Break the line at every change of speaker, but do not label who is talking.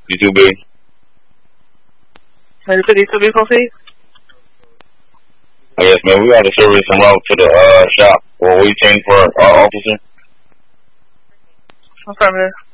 You too, big.
52 vehicle, please.
Yes, man. We got a service en route to the shop. Or waiting for our officer.
Affirmative.